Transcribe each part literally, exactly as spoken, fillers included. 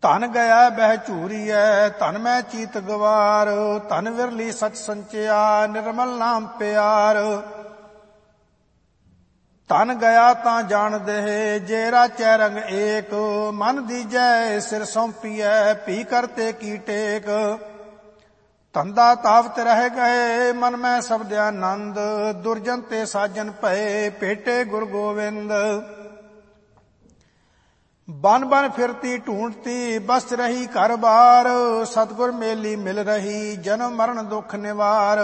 ਧਨ ਗਿਆ ਬਹਿ ਝੂਰੀਐ, ਧਨ ਮੈਂ ਚੀਤ ਗਵਾਰ, ਧਨ ਵਿਰਲੀ ਸਚ ਸੰਚਿਆ, ਨਿਰਮਲ ਨਾਮ ਪਿਆਰ। ਧਨ ਗਿਆ ਤਾਂ ਜਾਣ ਦੇ, ਜੇ ਰਾਚੈ ਰੰਗ ਏਕ, ਮਨ ਦੀਜੈ ਸਿਰ ਸੌਂਪੀਐ, ਭੀ ਕਰਤੇ ਕੀ ਟੇਕ। ਧੰਦਾ ਤਾਵਤ ਰਹਿ ਗਏ, ਮਨ ਮੈਂ ਸਬਦ ਆਨੰਦ, ਦੁਰਜਨ ਤੇ ਸਾਜਨ ਭਏ, ਭੇਟੇ ਗੁਰ ਗੋਵਿੰਦ। ਬਨ ਬਨ ਫਿਰਤੀ ਢੂੰਡਤੀ, ਬਸ ਰਹੀ ਘਰ ਬਾਰ, ਸਤਿਗੁਰ ਮੇਲੀ ਮਿਲ ਰਹੀ, ਜਨਮ ਮਰਨ ਦੁੱਖ ਨਿਵਾਰ।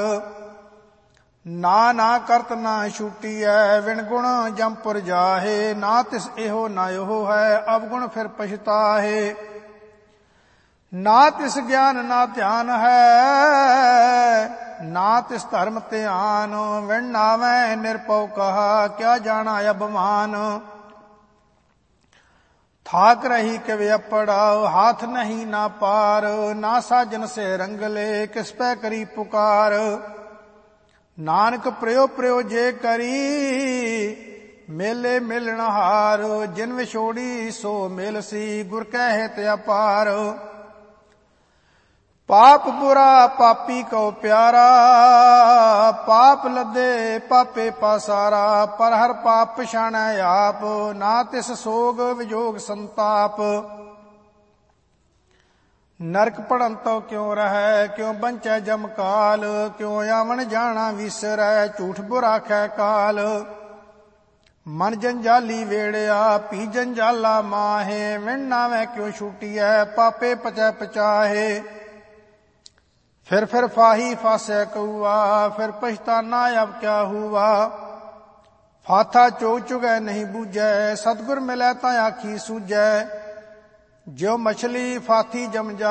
ਨਾ ਨਾ ਕਰਤ ਨਾ ਛੂਟੀਐ, ਵਿਣ ਗੁਣ ਜੰਪੁਰ ਜਾਹੇ, ਨਾ ਤਿਸ ਇਹੋ ਨਾ ਇਹੋ ਹੈ, ਅਵਗੁਣ ਫਿਰ ਪਛਤਾਹੇ। ਨਾ ਤਿਸ ਗਿਆਨ ਨਾ ਧਿਆਨ ਹੈ, ਨਾ ਤਿਸ ਧਰਮ ਧਿਆਨ, ਵਿਣ ਨਾਵੈ ਨਿਰਭਉ ਕਹਾ, ਕਿਆ ਜਾਣਾ ਅਭਿਮਾਨ। ਥਾਕ ਰਹੀ ਕਿਵ ਅਪੜਾ, ਹਾਥ ਨਹੀਂ ਨਾ ਪਾਰ, ਨਾ ਸਾਜਨ ਸੇ ਰੰਗਲੇ, ਕਿਸ ਪੈ ਕਰੀ ਪੁਕਾਰ। ਨਾਨਕ ਪ੍ਰਯੋ ਪ੍ਰਯੋ ਜੇ ਕਰੀ, ਮੇਲੇ ਮਿਲਣ ਹਾਰ, ਜਿਨ ਵਿਛੋੜੀ ਸੋ ਮਿਲ ਸੀ, ਗੁਰ ਕਹਿ ਤੇ ਅਪਾਰ। ਪਾਪ ਬੁਰਾ ਪਾਪੀ ਕਉ ਪਿਆਰਾ, ਪਾਪ ਲੱਦੇ ਪਾਪੇ ਪਾਸਾਰਾ, ਪਰ ਹਰ ਪਾਪ ਪਛਾਣੈ ਆਪ, ਨਾ ਤਿਸ ਸੋਗ ਵਿਜੋਗ ਸੰਤਾਪ। ਨਰਕ ਪੜਨ ਤੋ ਕਿਉ ਰਹੈ, ਕਿਉ ਬੰਚੈ ਜਮ ਕਾਲ, ਕਿਉ ਆਵਣ ਜਾਣਾ ਵਿਸਰੈ, ਝੂਠ ਬੁਰਾਖੈ ਕਾਲ। ਮਨ ਜੰਜਾਲੀ ਵੇੜਿਆ, ਪੀ ਜੰਜਾਲਾ ਮਾਹੇ, ਵਿਣ ਨਾਵੈ ਕਿਉ ਛੂਟੀਐ, ਪਾਪੇ ਪਚੈ ਪਚਾਹੇ। ਫਿਰ ਫਿਰ ਫਾਹੀ ਫਾਸੈ ਕਊਆ, ਫਿਰ ਪਛਤਾਨਾ ਅਬ ਕਿਆ ਹੁਆ। ਫਾਥਾ ਚੋ ਚੁਗੈ ਨਹੀਂ ਬੂਝੈ, ਸਤਿਗੁਰ ਮਿਲੈ ਤਾਂ ਆਖੀ ਸੂਝੈ। ਜਿਉ ਮਛਲੀ ਫਾਥੀ ਜਮ ਜਾ